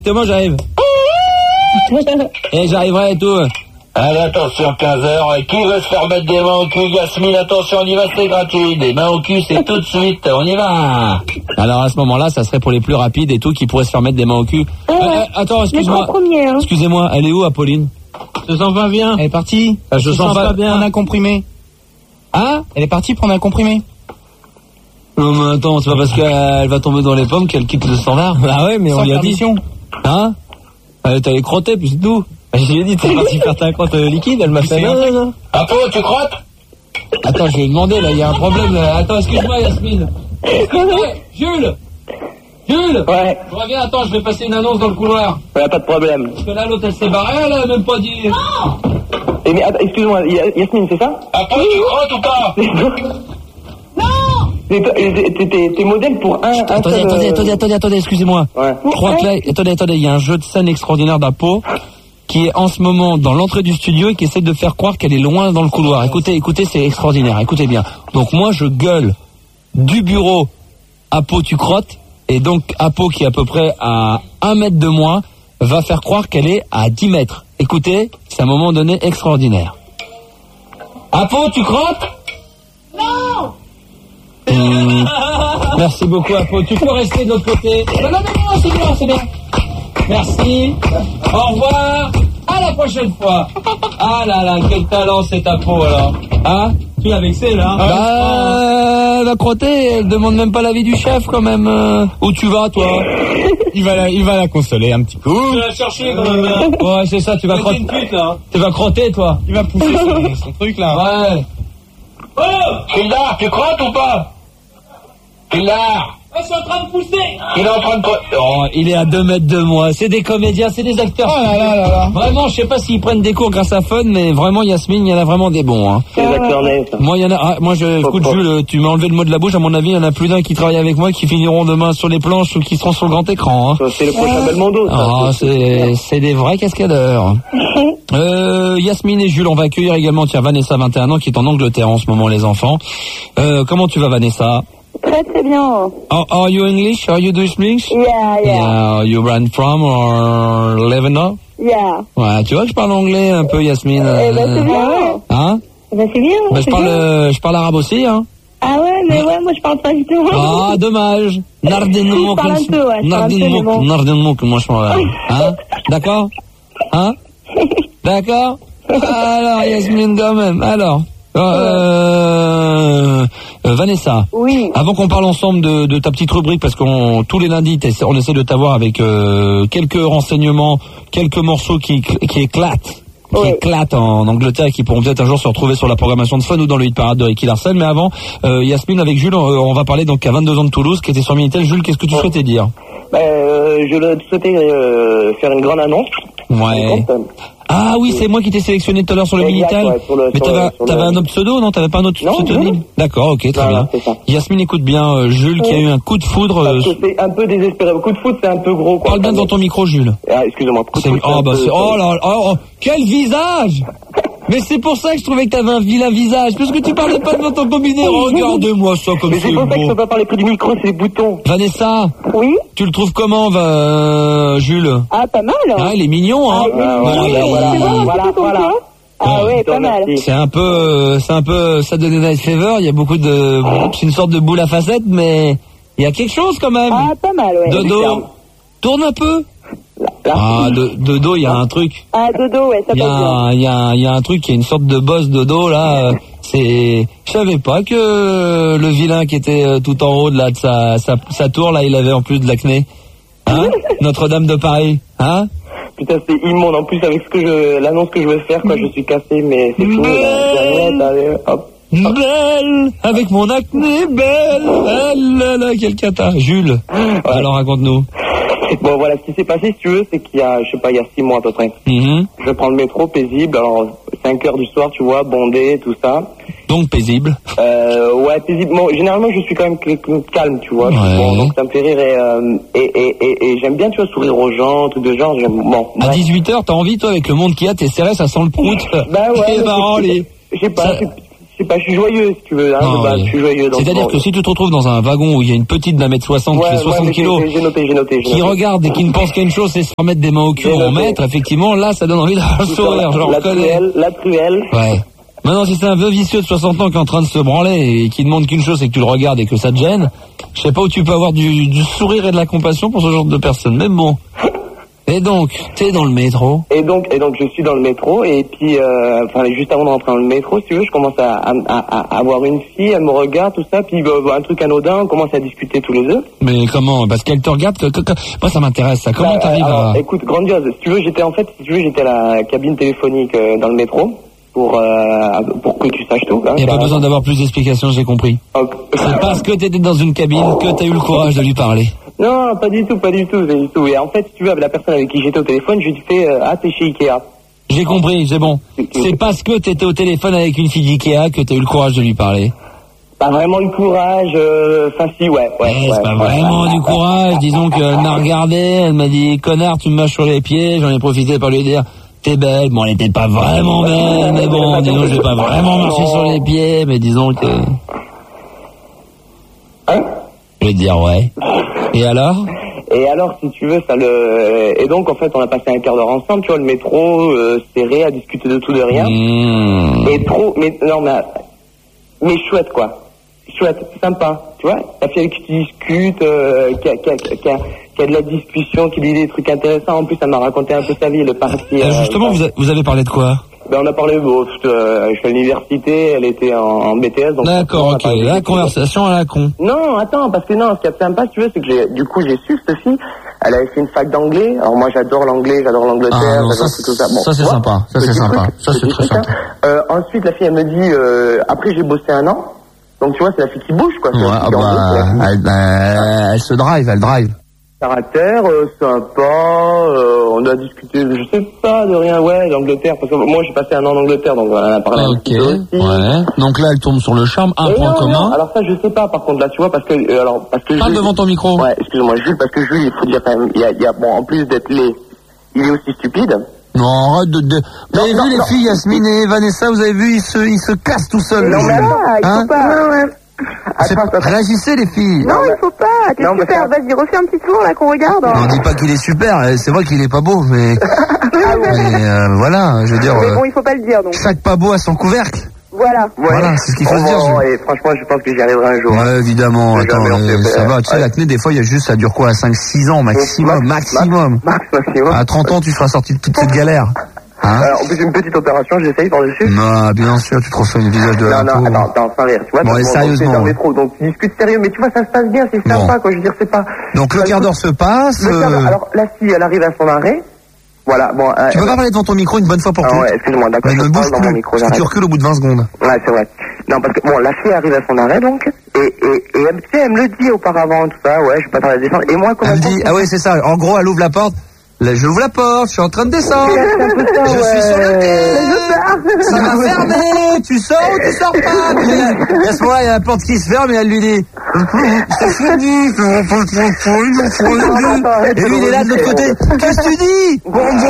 c'est moi, j'arrive. Et j'arriverai et tout. Allez, attention, 15h. Qui veut se faire mettre des mains au cul? Yasmine, attention, on y va, c'est gratuit. Des mains au cul, c'est tout de suite. On y va. Alors à ce moment-là, ça serait pour les plus rapides et tout qui pourraient se faire mettre des mains au cul. Attends, excuse-moi. Excusez-moi, elle est où, Apolline? Je sens pas bien. Elle est partie. Je sens pas bien. Prendre un comprimé. Hein? Elle est partie prendre un comprimé. Non mais attends, c'est pas parce qu'elle va tomber dans les pommes qu'elle quitte le standard. Ah ouais, mais on lui a dit. Hein? Elle est allée crotter, puis c'est tout. J'ai dit, t'es parti faire ta crotte liquide, elle m'a fait non. Apo, tu crottes? Attends, je vais demander, là, il y a un problème. Là. Attends, excuse-moi, Yasmine. Jules! Ouais. Je reviens, attends, je vais passer une annonce dans le couloir. Ouais, pas de problème. Parce que là, l'autre, elle s'est barrée, elle a même pas dit. Et mais attends, excuse-moi, Yasmine, c'est ça? Apo, tu crottes ou pas? T'es modèle pour un Attendez, excusez-moi. Ouais. Je crois que là, attendez, il y a un jeu de scène extraordinaire d'Apo qui est en ce moment dans l'entrée du studio et qui essaie de faire croire qu'elle est loin dans le couloir. Écoutez, c'est extraordinaire, écoutez bien. Donc moi, je gueule du bureau, Apo, tu crottes, et donc Apo, qui est à peu près à 1 mètre de moi, va faire croire qu'elle est à 10 mètres. Écoutez, c'est à un moment donné extraordinaire. Apo, tu crottes? Non. Merci beaucoup, Apo. Tu peux rester de l'autre côté. Non, c'est bien. Merci. Au revoir. À la prochaine fois. Ah là, quel talent cet Apo, alors. Hein? Tu l'as vexé, là? Bah, la crottée, elle demande même pas l'avis du chef, quand même. Où tu vas, toi? Il va la consoler un petit coup. Tu vas la chercher, quand même. Ouais, c'est ça, tu vas crotter. Tu vas crotter, toi. Il va pousser son truc, là. Ouais. Oh! Hildar, tu crottes ou pas? Hildar! Je suis en train de pousser. Il est en train de crotter. Oh, il est à 2 mètres de moi. C'est des comédiens, c'est des acteurs. Oh là. Vraiment, je sais pas s'ils prennent des cours grâce à Fun, mais vraiment, Yasmine, il y en a vraiment des bons. Hein. C'est les acteurs nés, ça. Moi, il y en a. Écoute, Jules, tu m'as enlevé le mot de la bouche. À mon avis, il y en a plus d'un qui travaille avec moi, qui finiront demain sur les planches ou qui seront sur le grand écran. Hein. C'est le prochain Belmondo, ça. Ah, c'est des vrais cascadeurs. Yasmine et Jules, on va accueillir également, Vanessa, 21 ans, qui est en Angleterre en ce moment, les enfants. Comment tu vas, Vanessa? Très bien. Are you English? Are you do English? Yeah. You run from or Lebanon? Yeah. Ouais, tu vois que je parle anglais un peu, Yasmine. C'est bien. Hein? C'est bien. Je parle arabe aussi, hein. Ah ouais, mais moi je parle pas du tout. Ah, dommage. Je parle un peu, ouais. Nardenmouk, moi je parle. Hein? D'accord? Hein? D'accord? Alors, Yasmine, quand même. Alors. Vanessa, oui. Avant qu'on parle ensemble de ta petite rubrique, parce qu'on tous les lundis on essaie de t'avoir avec quelques renseignements, quelques morceaux qui éclatent. Qui éclatent en Angleterre et qui pourront peut-être un jour se retrouver sur la programmation de Fun ou dans le hit parade de Ricky Larson. Mais avant, Yasmine, avec Jules, on va parler donc à 22 ans de Toulouse, qui était sur Minitel. Jules, qu'est-ce que tu souhaitais dire? Je souhaitais faire une grande annonce. Ouais. Ah oui, c'est moi qui t'ai sélectionné tout à l'heure sur le Minitel. Ouais, mais t'avais un autre pseudo, non? T'avais pas un autre pseudonyme? D'accord, ok, très bien. Yasmine, écoute bien, Jules qui a eu un coup de foudre. C'est un peu désespéré. Coup de foudre, c'est un peu gros, quoi. Parle bien dans ton micro, Jules. Ah, excusez-moi. Oh là là, quel visage! Mais c'est pour ça que je trouvais que t'avais un vilain visage. Parce que tu parlais pas devant ton combiné. Regarde-moi ça comme c'est beau. Mais c'est pour ça que je peux pas parler près du micro, c'est les boutons. Vanessa. Oui. Tu le trouves comment, Jules? Ah, pas mal. Ah, il est mignon, hein. Voilà. Ah ouais, pas mal. C'est un peu Saturday Night Fever. Il y a beaucoup de, c'est une sorte de boule à facettes, mais il y a quelque chose quand même. Ah, pas mal, ouais. Dodo, tourne un peu. Ah, Dodo, il y a un truc. Ah, Dodo, ouais, ça passe bien. Il y a un truc, il y a une sorte de boss Dodo, là. Je savais pas que le vilain qui était tout en haut de là de sa tour, là, il avait en plus de l'acné. Hein? Notre-Dame de Paris, hein? Putain, c'est immonde. En plus, avec l'annonce que je veux faire, quoi, je suis cassé, mais c'est fini. Allez, hop. Belle, avec mon acné, belle, là, quel cata. Jules, alors raconte-nous. Bon, voilà, ce qui s'est passé, si tu veux, c'est qu'il y a, je sais pas, il y a 6 mois à peu près. Je prends le métro paisible, alors 5 heures du soir, tu vois, bondé, tout ça. Donc paisible. Ouais, paisible. Bon, généralement, je suis quand même calme, tu vois. Ouais. Bon, donc ça me fait rire et j'aime bien, tu vois, sourire aux gens, tout de genre. Bon. À 18h, t'as envie, toi, avec le monde qu'il y a, t'es serré, ça sent le prout. Bah ouais. C'est marrant, je sais pas. Je sais pas, je suis joyeux, si tu veux. Hein, oui. Je suis joyeux. C'est-à-dire que si tu te retrouves dans un wagon où il y a une petite d'1m60 qui fait 60 kilos, j'ai noté. qui regarde et qui ne pense qu'à une chose, c'est se remettre des mains au cul en maître, effectivement, là, ça donne envie d'avoir le sourire, je le reconnais. La truelle. Ouais. Maintenant, si c'est un vieux vicieux de 60 ans qui est en train de se branler et qui demande qu'une chose, c'est que tu le regardes et que ça te gêne, je sais pas où tu peux avoir du sourire et de la compassion pour ce genre de personnes. Mais bon. Et donc, t'es dans le métro. Et donc, je suis dans le métro, et puis, juste avant de rentrer dans le métro, si tu veux, je commence à voir une fille, elle me regarde, tout ça, puis un truc anodin, on commence à discuter tous les deux. Mais comment? Parce qu'elle te regarde, moi ça m'intéresse, ça. Comment t'arrives à... Écoute, grandiose, si tu veux, j'étais à la cabine téléphonique dans le métro, pour que tu saches tout. Hein, il n'y a pas besoin d'avoir plus d'explications, j'ai compris. Okay. C'est parce que t'étais dans une cabine que t'as eu le courage de lui parler. Non, pas du tout. Et en fait, si tu veux, avec la personne avec qui j'étais au téléphone, je lui fais t'es chez Ikea. J'ai compris, c'est bon. C'est parce que t'étais au téléphone avec une fille d'Ikea que t'as eu le courage de lui parler. Pas vraiment le courage, si, ouais. C'est pas vraiment du courage, disons qu'elle m'a regardé, elle m'a dit, connard, tu me marches sur les pieds, j'en ai profité pour lui dire, t'es belle, bon, elle était pas vraiment belle, mais bon, disons, je vais pas vraiment marcher sur les pieds, mais disons que... Hein? Je vais te dire, ouais. Et alors, si tu veux, et donc, en fait, on a passé un quart d'heure ensemble, tu vois, le métro, serré, à discuter de tout, de rien. Mais chouette, quoi. Chouette, sympa, tu vois. La fille avec qui tu discutes, qui a de la discussion, qui dit des trucs intéressants. En plus, elle m'a raconté un peu sa vie, elle est partie. Justement, vous avez parlé de quoi? On a parlé, je suis à l'université, elle était en BTS. Donc d'accord, ok, la conversation à la con. Non, attends, parce que ce qui est sympa, si tu veux, c'est que j'ai su, cette fille, elle avait fait une fac d'anglais. Alors moi, j'adore l'anglais, j'adore l'Angleterre, j'adore tout ça. Bon, ça c'est sympa, ça c'est très sympa. Ensuite, la fille, elle me dit, après j'ai bossé 1 an, donc tu vois, c'est la fille qui bouge, quoi. Elle se drive, elle drive. Caractère, sympa, on a discuté, je sais pas de rien, l'Angleterre, parce que moi j'ai passé 1 an en Angleterre, donc on en a parlé un petit peu aussi. Ouais. Donc là elle tombe sur le charme, un point commun. Non, alors ça je sais pas par contre là, tu vois, parce que parle devant ton micro. Ouais, excuse-moi Jules, parce que Jules, il faut dire quand même, il y a en plus d'être laid, il est aussi stupide. Non, arrête de... Vous avez vu les filles, Yasmine et Vanessa, vous avez vu, ils se cassent tout seuls. Non, mais il faut pas... Réagissez les filles. Non, il faut pas. T'es super. Vas-y, refais un petit tour là qu'on regarde. On dit pas qu'il est super. C'est vrai qu'il est pas beau, mais voilà, je veux dire. Mais bon, il faut pas le dire donc. Chaque pas beau a son couvercle. Voilà. Voilà, c'est ce qu'il faut se dire. Et franchement, je pense que j'y arriverai un jour. Ouais, évidemment. Attends, ça va. Tu sais, l'acné, des fois, il y a juste, ça dure quoi, 5-6 ans maximum. Maximum. À 30 ans, tu seras sorti de toute cette galère. Hein? En plus, une petite opération, j'essaye par-dessus. Non, bien sûr, tu te refais le visage de la peau. Non, attends, sans rire, tu vois. Bon, et sérieusement. Dans le métro, donc tu discutes sérieux, mais tu vois, ça se passe bien, c'est sympa, quoi. Je veux dire, c'est pas. Donc le quart d'heure se passe. Alors, la fille, elle arrive à son arrêt. Voilà, bon. Tu peux pas parler devant ton micro une bonne fois pour toutes. Ouais, excuse-moi, d'accord. Mais ne bouge plus, parce que tu recules au bout de 20 secondes. Ouais, c'est vrai. Non, parce que, bon, la fille arrive à son arrêt, donc, et elle me le dit auparavant, tout ça, ouais, je vais pas tarder à descendre. Et moi, comment elle dit, ah ouais, c'est ça. En gros, elle ouvre la porte. Là, j'ouvre la porte, je suis en train de descendre. Je suis sur le quai. Ça m'a fermé. Tu sors ou tu sors pas? Et à ce moment-là, il y a la porte qui se ferme et elle lui dit, c'est fini. Et lui, il est là de l'autre côté. Qu'est-ce que tu dis?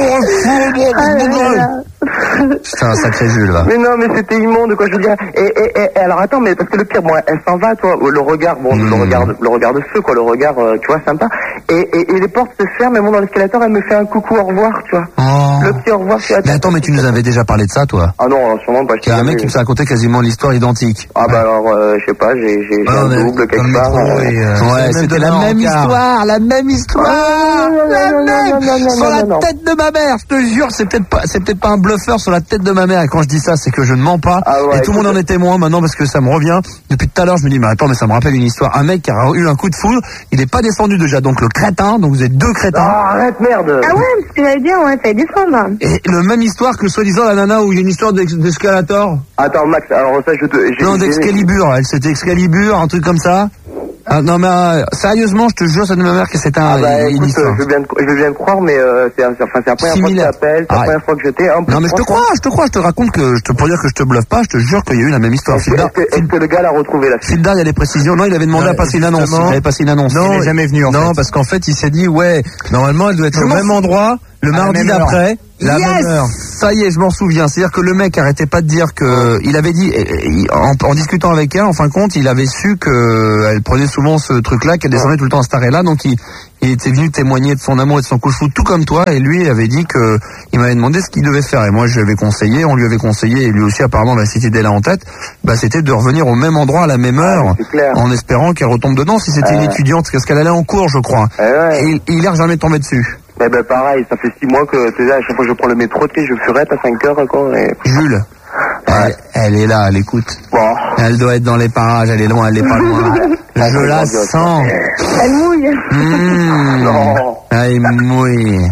Putain, un sacré Jules, là. Mais non, mais c'était immonde, quoi, je veux dire. Et alors, attends, mais parce que le pire, bon, elle s'en va, toi, le regard, bon, le regard de feu, quoi, le regard, tu vois, sympa. Et les portes se ferment, elle monte dans l'escalator, elle me fait un coucou, au revoir, tu vois. Oh. Le petit au revoir, tu vois. Mais attends, mais tu nous avais déjà parlé de ça, toi? Ah non, sûrement pas. Il y a un mec qui me a raconté quasiment l'histoire identique. Ah bah alors, je sais pas, j'ai un double quelque part. Ouais, c'était la même histoire, la même histoire. Sur la tête de ma mère, je te jure, c'est peut-être pas un bluffeur sur la tête de ma mère. Et quand je dis ça, c'est que je ne mens pas. Et tout le monde en est témoin maintenant parce que ça me revient. Depuis tout à l'heure, je me dis, mais attends, mais ça me rappelle une histoire. Un mec qui a eu un coup de foudre, il n'est pas descendu déjà. Donc le crétin, donc vous êtes 2 crétins. Ah, arrête, merde. Ah ouais, parce que j'allais dire, ouais, t'allais descendre. Et le même histoire que soi-disant la nana où il y a une histoire d'escalator. Attends, Max, alors ça, non, d'Excalibur. Elle, c'était Excalibur, un truc comme ça. Ah, non mais sérieusement, je te jure, ça de ma mère que c'est une histoire. Je veux bien te croire, mais c'est la première fois que tu t'appelles, c'est la première fois que je t'ai. Non mais je te crois, je te raconte pour dire que je te bluffe pas, je te jure qu'il y a eu la même histoire. Est-ce que le gars l'a retrouvé là? Sildar, il y a des précisions. Non, il avait demandé à passer une annonce. Il avait passé une annonce. Non, il est jamais venu. Non, parce qu'en fait, il s'est dit, ouais, normalement, elle doit être au même endroit le mardi d'après, la même heure. Ça y est, je m'en souviens. C'est-à-dire que le mec arrêtait pas de dire que il avait dit, en discutant avec elle, en fin de compte, il avait su que elle prenait souvent ce truc-là, qu'elle descendait tout le temps à cette arrêt-là, donc il était venu témoigner de son amour et de son coup de foudre, tout comme toi, et lui avait dit que il m'avait demandé ce qu'il devait faire, et moi je lui avais conseillé, on lui avait conseillé, et lui aussi apparemment avait cette idée-là en tête, c'était de revenir au même endroit à la même heure, en espérant qu'elle retombe dedans si c'était une étudiante, parce qu'elle allait en cours, je crois. Et il est jamais tombé dessus. Eh ben pareil, ça fait 6 mois que tu sais, à chaque fois que je prends le métro, tu sais, je furette à 5 heures quoi. Et... Jules, elle est là, elle écoute. Bon. Elle doit être dans les parages, elle est loin, elle est pas loin. Je la sens. Elle mouille. Non. Elle mouille.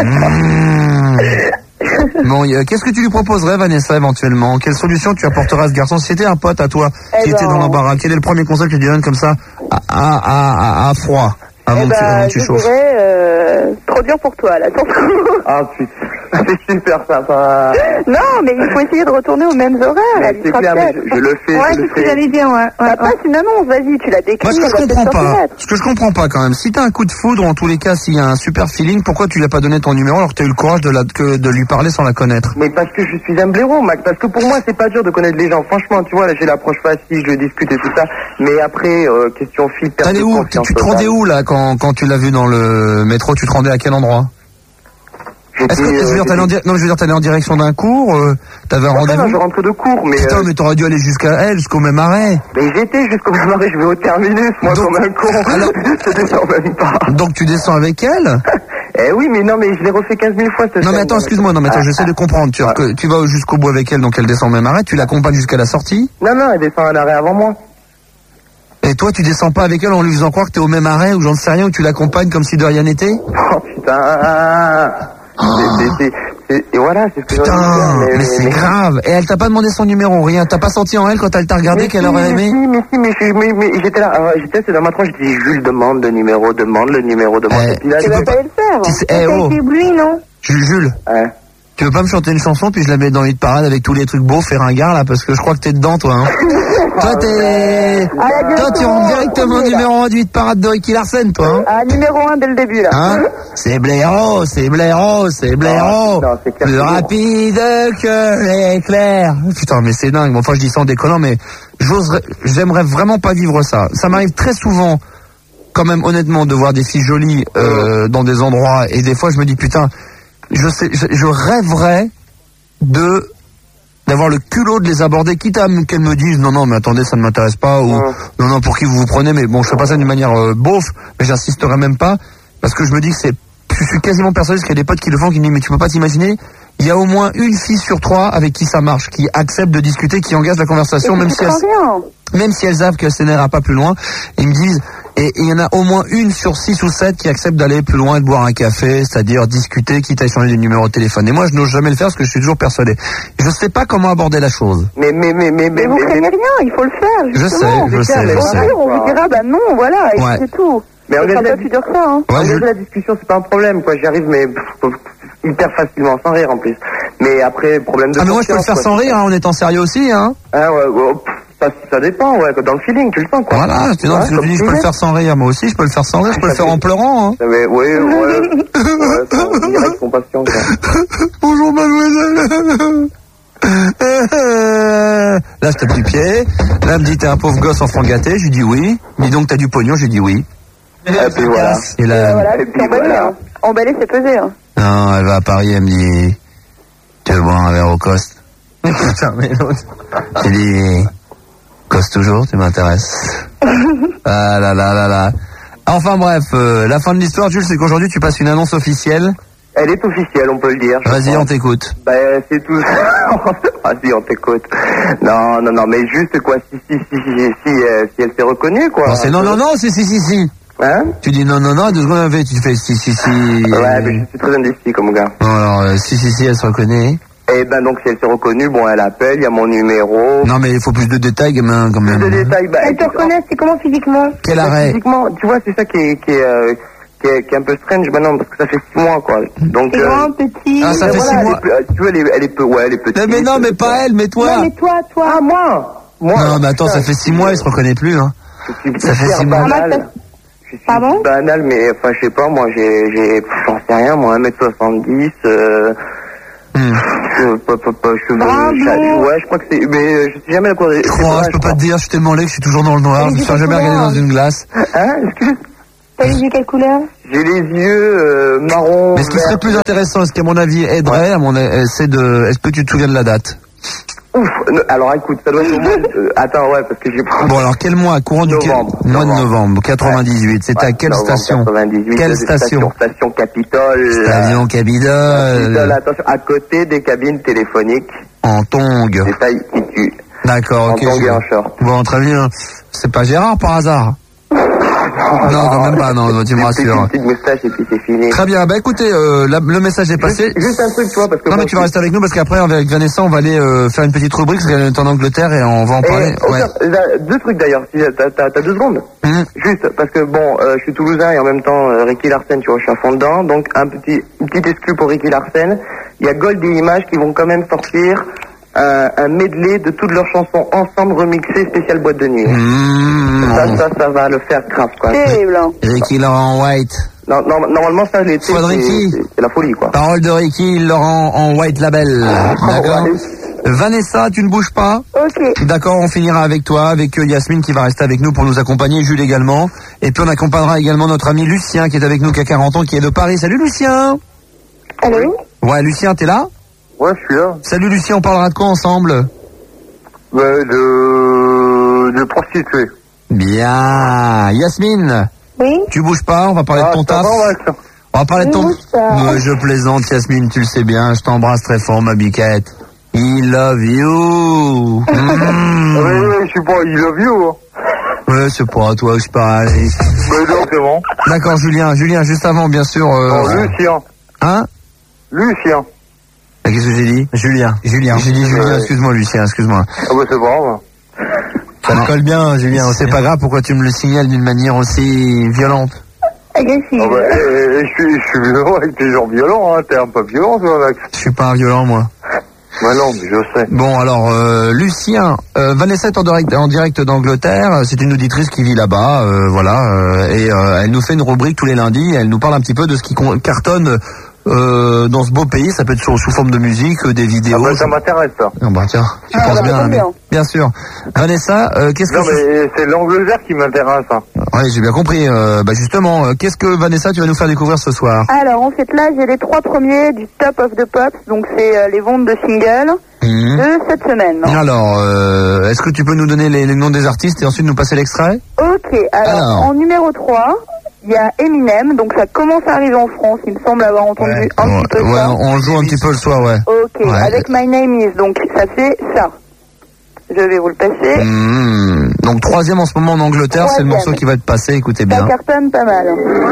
Bon, qu'est-ce que tu lui proposerais, Vanessa, éventuellement? Quelle solution tu apporteras à ce garçon? Si c'était un pote à toi qui était dans l'embarras, quel est le premier conseil que tu lui donnes comme ça, à froid? Avant que tu chauffes. Trop dur pour toi, là, surtout. Ah putain, c'est super sympa. Non, mais il faut essayer de retourner aux mêmes horaires. Elle C'est sera clair, mais peut-être. je le fais. Ouais, je c'est le ce que fais. j'allais dire, ouais. Bah, passe une annonce, vas-y, tu la décris. Moi, ce que elle je va peut-être comprends s'en pas, soumettre. ce que je comprends pas quand même, si t'as un coup de foudre, en tous les cas, s'il y a un super feeling, pourquoi tu lui as pas donné ton numéro alors que t'as eu le courage de lui parler sans la connaître? Mais parce que je suis un blaireau, Max. Parce que pour moi, c'est pas dur de connaître les gens. Franchement, tu vois, là, j'ai l'approche facile, je discute et tout ça. Mais après, question fille, perte T'allais de où? confiance Tu te rendais totale. où, là, quand tu l'as vu dans le métro? Tu te rendais à quel endroit? Est-ce que, je veux dire, t'allais en direction d'un cours, t'avais un rendez-vous? Non, je rentre de cours, mais... Putain, mais t'aurais dû aller jusqu'à elle, jusqu'au même arrêt. Mais j'étais jusqu'au même arrêt, je vais au terminus, moi, Donc, comme un con. alors- Je descends même pas. Donc tu descends avec elle? Eh oui, mais non, mais je l'ai refait 15 000 fois, cette Non mais scène. attends, excuse-moi, j'essaie de comprendre. Tu vas jusqu'au bout avec elle, donc elle descend au même arrêt, tu l'accompagnes jusqu'à la sortie? Non, elle descend à l'arrêt avant moi. Et toi, tu descends pas avec elle en lui faisant croire que t'es au même arrêt, ou j'en sais rien, ou tu l'accompagnes comme si de rien n'était? Oh, putain. Et voilà, c'est ce que je veux Putain, dire. mais c'est grave. Et elle t'a pas demandé son numéro, rien. T'as pas senti en elle quand elle t'a regardé qu'elle aurait aimé? Mais j'étais là, j'étais dans ma tranche, je dis, Jules, demande le numéro. Et puis là, Tu vas pas le faire. Eh, oh. T'as ébloui, non? Jules, Ouais. tu veux pas me chanter une chanson puis je la mets dans Hit Parade avec tous les trucs beaux, faire un gars là, parce que je crois que t'es dedans, toi. Hein. Toi, tu rentres directement numéro 1 du Hit Parade de Ricky Larsen, toi. Hein. Ah, numéro 1 dès le début, là. Hein, c'est blaireau. Non, c'est clair, Plus c'est rapide que l'éclair. Putain, mais c'est dingue. Bon, enfin, je dis ça en déconnant, mais j'aimerais vraiment pas vivre ça. Ça m'arrive très souvent, quand même, honnêtement, de voir des filles jolies dans des endroits, et des fois, je me dis, putain, je rêverais d'avoir le culot de les aborder, quitte à qu'elles me disent non mais attendez, ça ne m'intéresse pas, ou non pour qui vous vous prenez, mais bon, je fais pas ça d'une manière beauf, mais j'insisterai même pas, parce que je me dis que je suis quasiment persuadé qu'il y a des potes qui le font, qui me disent mais tu peux pas t'imaginer, il y a au moins une fille sur 3 avec qui ça marche, qui accepte de discuter, qui engage la conversation, même si elles savent que ça n'ira pas plus loin. Ils me disent, et il y en a au moins une sur 6 ou 7 qui accepte d'aller plus loin et de boire un café, c'est-à-dire discuter, quitte à échanger des numéros de téléphone. Et moi, je n'ose jamais le faire parce que je suis toujours persuadé. Je sais pas comment aborder la chose. Mais vous craignez rien, il faut le faire. Je sais. On vous dira, bah non, voilà, et c'est tout. Mais c'est pas plus dur que ça, hein. Engager la discussion, c'est pas un problème, quoi. J'y arrive, mais hyper facilement, sans rire en plus. Mais après, problème de. Ah, mais moi, je peux le faire sans rire, hein, en étant sérieux aussi, hein. Ah ouais, ça dépend, ouais, dans le feeling, tu le sens, quoi. Voilà, je peux le faire sans rire, moi aussi, je peux le faire sans rire, je peux le faire en pleurant, hein. Ouais, sans direct compassion, quoi. Bonjour, mademoiselle. Là, je tape du pied. Là, elle me dit, t'es un pauvre gosse enfant gâté. Je lui dis oui. Dis donc, t'as du pognon. J'ai dit oui. Et puis voilà. Et là, Voilà, c'est emballé, hein. Emballé, c'est pesé, hein. non, elle va à Paris, elle me dit, tu veux boire un verre au Coste? Putain, mais l'autre. J'ai dit, Coste toujours, tu m'intéresses. Ah là là là là. Enfin bref, la fin de l'histoire, Jules, c'est qu'aujourd'hui, tu passes une annonce officielle. Elle est officielle, on peut le dire. Vas-y, on t'écoute. C'est tout. Vas-y, on t'écoute. Non, mais juste quoi, si elle s'est reconnue, quoi. Non, c'est non, si. Hein? Tu dis non, 2 secondes après, tu fais si. Ouais, mais je suis très indécis comme gars. Non, alors, si, elle se reconnaît. Eh ben, donc, si elle s'est reconnue, bon, elle appelle, il y a mon numéro. Non, mais il faut plus de détails, gamin, quand même. Plus de détails, Elle te reconnaît, c'est comment physiquement? Quel arrêt? Physiquement, tu vois, c'est ça qui est un peu strange maintenant, parce que ça fait 6 mois, quoi. Donc, Grand, petit. Ah, ça fait 6 mois. Tu vois, elle est petite. Mais non, mais pas elle, mais toi. Non, mais toi. Ah, moi. Non, mais attends, ça fait 6 mois, il se reconnaît plus, hein. Ça fait 6 mois. Je suis banal, mais enfin, je sais pas, moi, j'en sais rien, moi, 1m70, Ouais, je crois que c'est... Mais je sais jamais à quoi... Je crois, je peux pas te dire, je suis tellement laid que je suis toujours dans le noir. Je me suis jamais regardé dans une glace. Hein, excuse? T'as les yeux quelle couleur? J'ai les yeux marron. Mais ce qui serait plus intéressant, ce qui à mon avis aiderait, c'est est-ce que tu te souviens de la date? Ouf, alors écoute, ça doit être au moins... attends, ouais, parce que j'ai pas... Bon, alors quel mois? Courant du mois de novembre, 98. C'était à quelle station? 98. Quelle station? Station Capitole. Station Capitole. Attention, à côté des cabines téléphoniques. En tongue. C'est ça qui tue. D'accord, ok. En tongue et en short. Bon, très bien. C'est pas Gérard par hasard? Non, quand même pas, non, tu me rassures. Une petite moustache et puis c'est fini. Très bien, bah écoutez, le message est passé. Juste un truc, tu vois, parce que... Non, mais tu vas rester avec nous parce qu'après, avec Vanessa, on va aller faire une petite rubrique parce qu'elle est en Angleterre et on va en parler. Ouais. Deux trucs d'ailleurs, si t'as 2 secondes. Juste, parce que bon, je suis toulousain et en même temps, Ricky Larsen, tu vois, je suis à fond dedans. Donc, une petite exclu pour Ricky Larsen. Il y a Gold et Images qui vont quand même sortir un medley de toutes leurs chansons ensemble remixées spécial boîte de nuit. Ça va le faire grave, quoi. Terrible. Ricky Laurent White. Non, normalement, ça, l'été, c'est la folie, quoi. Parole de Ricky Laurent en White Label. D'accord. Ouais. Vanessa, tu ne bouges pas. Ok. D'accord, on finira avec toi, avec Yasmine qui va rester avec nous pour nous accompagner, Jules également. Et puis on accompagnera également notre ami Lucien qui est avec nous, qui a 40 ans, qui est de Paris. Salut Lucien. Allô? Ouais, Lucien, t'es là? Ouais, je suis là. Salut Lucien, on parlera de quoi ensemble? De prostituées. Bien. Yasmine, Oui? tu bouges pas, on va parler de ton taf. On va parler de ton... Je plaisante Yasmine, tu le sais bien, je t'embrasse très fort ma biquette. I love you. Oui, je suis pas, I love you. Ouais, c'est pas à toi que je parle. Mais non, c'est bon. D'accord, Julien, juste avant, bien sûr. Lucien. Hein? Lucien. Qu'est-ce que j'ai dit? Julien. J'ai dit Julien, excuse-moi Lucien, excuse-moi. Ah bah c'est grave. Ça te colle bien, Julien. C'est pas grave, pourquoi tu me le signales d'une manière aussi violente? Agressive. Ah bah, je suis violent avec des gens violents, hein. T'es un peu violent, toi, Max. Je suis pas un violent, moi. Bah non, mais je sais. Bon, alors, Lucien, Vanessa est en direct d'Angleterre. C'est une auditrice qui vit là-bas, voilà. Et elle nous fait une rubrique tous les lundis. Elle nous parle un petit peu de ce qui cartonne dans ce beau pays. Ça peut être sous forme de musique, des vidéos. Ah bah, ça m'intéresse, ça. Ah bah tiens, tu penses bien, bien sûr. Vanessa, qu'est-ce que... Non, mais c'est l'Angleterre qui m'intéresse, hein. Oui, j'ai bien compris. Bah justement, qu'est-ce que Vanessa, tu vas nous faire découvrir ce soir? Alors, en fait, là, j'ai les 3 premiers du Top of the Pops, donc c'est les ventes de singles de cette semaine. Alors, est-ce que tu peux nous donner les noms des artistes et ensuite nous passer l'extrait? Ok, alors, en numéro 3, il y a Eminem, donc ça commence à arriver en France, il me semble avoir entendu un petit peu ça. On joue un petit peu le soir, ouais. Ok, avec My Name Is, donc ça fait ça. Je vais vous le passer. Donc 3e en ce moment en Angleterre, c'est le morceau qui va être passé, écoutez bien. Ça cartonne pas mal.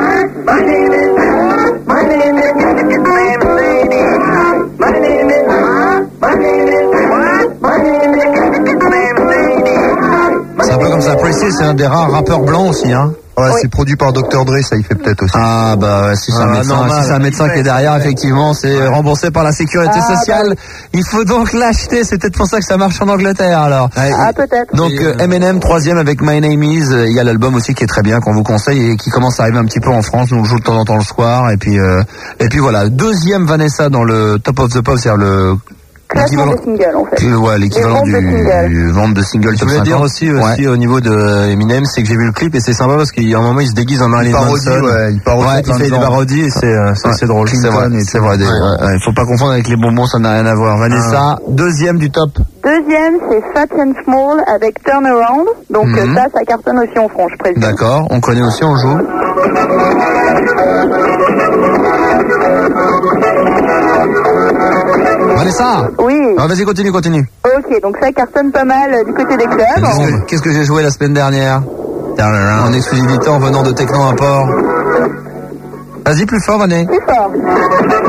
C'est un peu comme ça. Pressé, c'est un des rares rappeurs blancs aussi, hein. Ouais, c'est produit par Dr. Dre, ça il fait peut-être aussi. Ah bah si c'est un médecin qui est derrière, effectivement, c'est remboursé par la sécurité sociale. Bah, il faut donc l'acheter, c'est peut-être pour ça que ça marche en Angleterre alors. Ah peut-être. Donc Eminem 3e avec My Name Is, il y a l'album aussi qui est très bien qu'on vous conseille et qui commence à arriver un petit peu en France, nous on le joue de temps en temps le soir et puis voilà, 2e Vanessa dans le Top of the Pop, c'est-à-dire le classement de single en fait. Ouais, l'équivalent du vente de single. Je voulais dire aussi au niveau de Eminem, c'est que j'ai vu le clip et c'est sympa parce qu'il y a un moment il se déguise en Marilyn Manson. Il fait des parodies et c'est drôle. C'est vrai. Il faut pas confondre avec les bonbons, ça n'a rien à voir. Vanessa, 2e du top. 2e, c'est Fat and Small avec Turnaround. Donc ça cartonne aussi en France, je présume. D'accord, on connaît aussi, on joue. Vanessa. Oui. Ah, vas-y, continue. Ok, donc ça cartonne pas mal du côté des clubs. Qu'est-ce que j'ai joué la semaine dernière? En exclusivité en venant de Techno Import. Vas-y, plus fort, Vané. Plus fort.